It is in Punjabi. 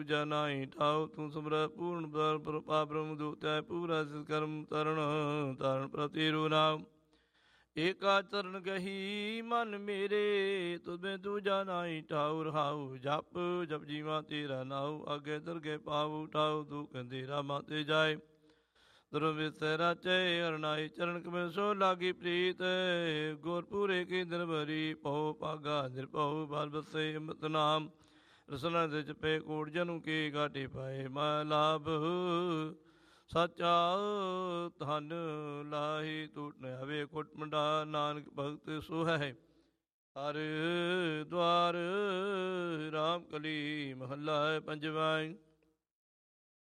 ਦੂਜਾ ਨਾਹੀ ਠਾਉ। ਤੂੰ ਸਮਰਥ ਪੂਰਨ ਪਾਪ ਬ੍ਰਹਮ ਦੂਤੈ ਪੂਰਾ ਸਿਸ ਕਰਮ ਤਰਨ ਪ੍ਰਤੀ ਰੂ ਨਾਮ। ਏਕਾ ਚਰਨ ਗਹੀ ਮਨ ਮੇਰੇ ਤੁਧੇ ਦੂਜਾ ਨਾਹੀ ਠਾਉ। ਰਹਾਉ ਜਪ ਜਪ ਜੀਵਾ ਤੇਰਾ ਨਾਉ। ਅੱਗੇ ਦਰਗੇ ਪਾਉ ਠਾਉ ਦੁਖ ਅੰਧੇਰਾ ਮਾਤੇ ਜਾਏ। ਦੁਰਮ ਵਿਸੈ ਰਾਚੈ ਅਰਨਾਈ ਚਰਨ ਕਮਲ ਸੋ ਲਾਗੀ ਪ੍ਰੀਤ। ਗੁਰਪੂਰੇ ਕੀ ਦਿਨ ਭਰੀ ਪਉ ਪਾਗਾ ਨਿਰਭਉ। ਬਾਲ ਬਸੇ ਅੰਮ੍ਰਿਤ ਨਾਮ ਰਸਨਾ ਦੇ ਜਪੇ ਕੋਟ ਜਨੂ ਕੀ ਗਾਟੀ ਪਾਏ। ਮਾ ਲਾਭ ਸਾਚਾ ਧਨ ਲਾਹੀ ਟੂਟ ਨ ਆਵੇ ਕੋਟ ਮੰਡਾ। ਨਾਨਕ ਭਗਤ ਸੋ ਹੈ ਹਰ ਦੁਆਰ। ਰਾਮ ਕਲੀ ਮਹੱਲਾ ਪੰਜਵਾਂ।